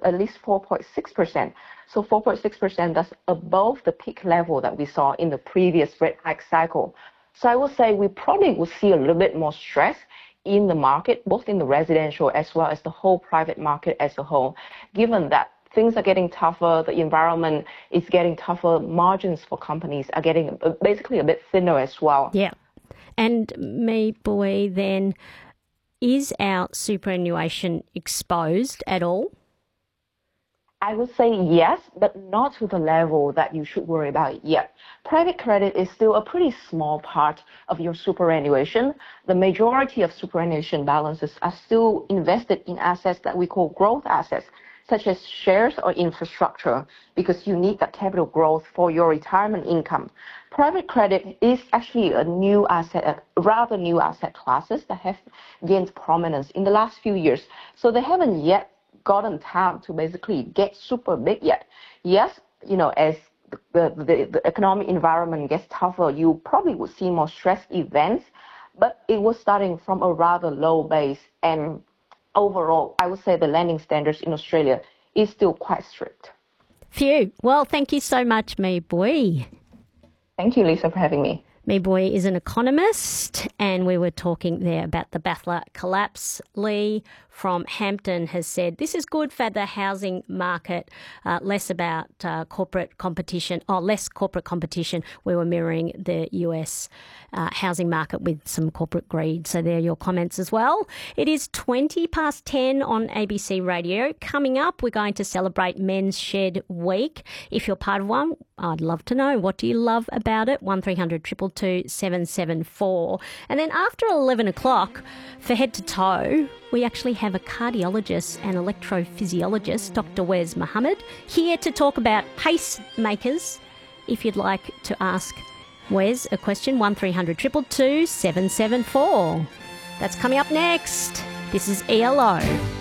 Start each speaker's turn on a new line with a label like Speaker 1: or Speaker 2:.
Speaker 1: at least 4.6%. So 4.6%, that's above the peak level that we saw in the previous rate hike cycle. So I will say we probably will see a little bit more stress in the market, both in the residential as well as the whole private market as a whole, given that things are getting tougher, the environment is getting tougher, margins for companies are getting basically a bit thinner as well.
Speaker 2: Yeah. And Mei Bui, then, is our superannuation exposed at all?
Speaker 1: I would say yes, but not to the level that you should worry about yet. Private credit is still a pretty small part of your superannuation. The majority of superannuation balances are still invested in assets that we call growth assets, such as shares or infrastructure, because you need that capital growth for your retirement income. Private credit is actually a new asset, rather new asset classes that have gained prominence in the last few years. So they haven't yet gotten time to basically get super big yet. Yes, as the economic environment gets tougher, you probably will see more stress events, but it was starting from a rather low base. And overall, I would say the lending standards in Australia is still quite strict.
Speaker 2: Phew. Well, thank you so much, Mei Bui.
Speaker 1: Thank you, Lisa, for having me.
Speaker 2: Mei Bui is an economist, and we were talking there about the Battler collapse. Lee from Hampton has said this is good for the housing market, less about corporate competition, less corporate competition. We were mirroring the US housing market with some corporate greed. So there are your comments as well. It is 10 on ABC Radio. Coming up, we're going to celebrate Men's Shed Week. If you're part of one, I'd love to know. What do you love about it? 1300 222 774. And then after 11 o'clock, for Head to Toe, we actually have a cardiologist and electrophysiologist, Dr. Wes Mohammed, here to talk about pacemakers. If you'd like to ask Wes a question, 1300 222 774. That's coming up next. This is ELO.